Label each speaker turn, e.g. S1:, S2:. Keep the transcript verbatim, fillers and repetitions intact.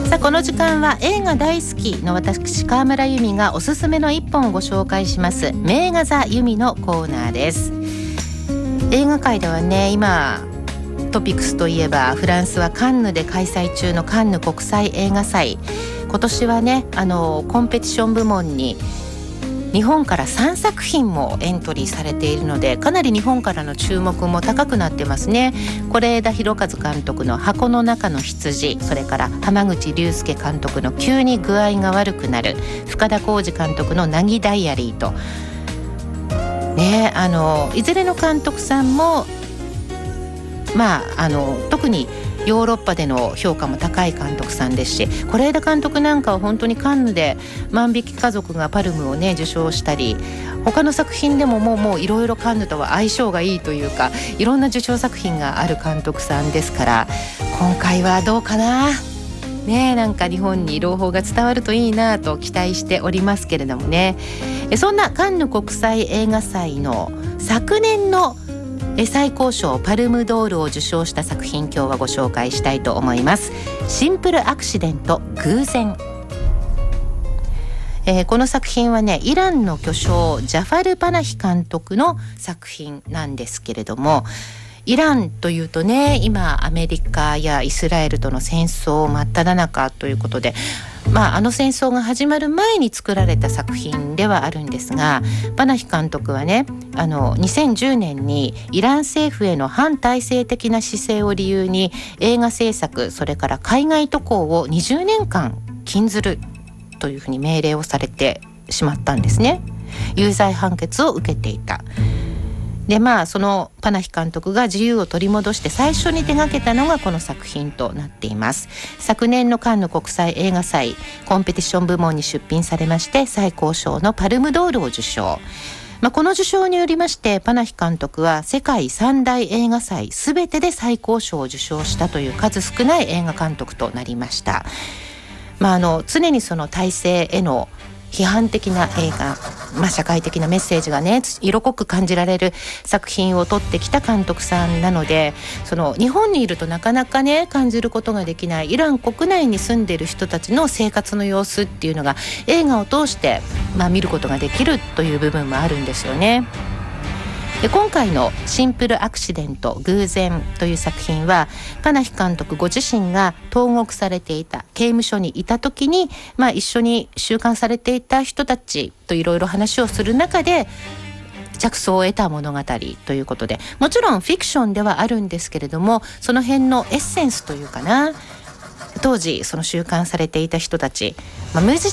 S1: さあこの時間は映画大好きの私川村由美がおすすめの一本をご紹介します名画座由美のコーナーです。映画界ではね、今トピックスといえばフランスはカンヌで開催中のカンヌ国際映画祭、今年はねあのコンペティション部門に日本からさんさく品もエントリーされているので、かなり日本からの注目も高くなってますね。是枝裕和監督の箱の中の羊、それから濱口竜介監督の急に具合が悪くなる、深田浩二監督の凪ダイアリーとね、あのいずれの監督さんもまああの特にヨーロッパでの評価も高い監督さんですし、是枝監督なんかは本当にカンヌで万引き家族がパルムをね受賞したり、他の作品でももうもういろいろカンヌとは相性がいいというか、いろんな受賞作品がある監督さんですから、今回はどうかなね、なんか日本に朗報が伝わるといいなと期待しておりますけれどもね。そんなカンヌ国際映画祭の昨年の最高賞パルムドールを受賞した作品、今日はご紹介したいと思います。シンプルアクシデント偶然、えー、この作品はねイランの巨匠ジャファル・パナヒ監督の作品なんですけれども、イランというとね今アメリカやイスラエルとの戦争真っ只中ということで、まあ、あの戦争が始まる前に作られた作品ではあるんですが、パナヒ監督はねあのにせんじゅうねんにイラン政府への反体制的な姿勢を理由に映画制作、それから海外渡航をにじゅうねんかん禁ずるというふうに命令をされてしまったんですね。有罪判決を受けていた。でまあそのパナヒ監督が自由を取り戻して最初に手掛けたのがこの作品となっています。昨年のカンヌ国際映画祭コンペティション部門に出品されまして、最高賞のパルムドールを受賞。まあ、この受賞によりましてパナヒ監督は世界三大映画祭すべてで最高賞を受賞したという数少ない映画監督となりました。まあ、あの常にその体制への批判的な映画、まあ、社会的なメッセージがね色濃く感じられる作品を撮ってきた監督さんなので、その日本にいるとなかなかね感じることができないイラン国内に住んでいる人たちの生活の様子っていうのが映画を通して、まあ、見ることができるという部分もあるんですよね。で今回のシンプルアクシデント偶然という作品はパナヒ監督ご自身が投獄されていた刑務所にいた時に、まあ、一緒に収監されていた人たちといろいろ話をする中で着想を得た物語ということで、もちろんフィクションではあるんですけれども、その辺のエッセンスというかな、当時その収監されていた人たち、まあ、無